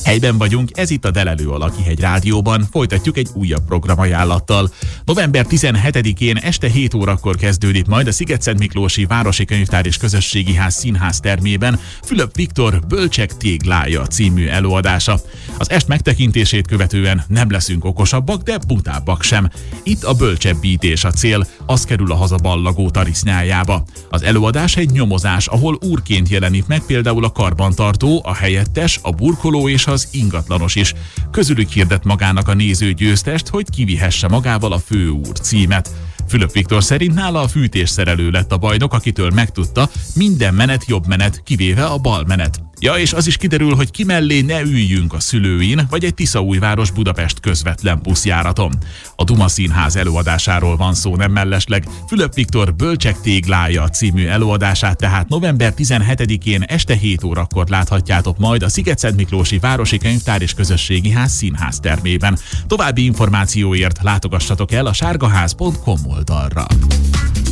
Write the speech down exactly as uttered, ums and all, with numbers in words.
Helyben vagyunk, ez itt a Delelő a Lakihegy Rádióban, folytatjuk egy újabb programajánlattal. november tizenhetedikén este hét órakor kezdődik majd a Szigetszentmiklósi Városi Könyvtár és Közösségi Ház színház termében Fülöp Viktor Bölcsek téglája című előadása. Az est megtekintését követően nem leszünk okosabbak, de butábbak sem. Itt a bölcsebbítés a cél, az kerül a hazaballagó tarisznyájába. Az előadás egy nyomozás, ahol úrként jelenik meg például a karbantartó, a helyettes, a burkoló és az ingatlanos is. Közülük hirdet magának a néző győztest, hogy kivihesse magával a főúr címet. Fülöp Viktor szerint nála a fűtésszerelő lett a bajnok, akitől megtudta, minden menet jobb menet, kivéve a bal menet. Ja, és az is kiderül, hogy ki mellé ne üljünk a szülőin, vagy egy Tiszaújváros Budapest közvetlen buszjáraton. A Duma Színház előadásáról van szó, nem mellesleg. Fülöp Viktor Bölcsek téglája című előadását tehát november tizenhetedikén este hét órakor láthatjátok majd a Szigetszentmiklósi Városi Könyvtár és Közösségi Ház színház termében. További információért látogassatok el a sárgaház pont com oldalra.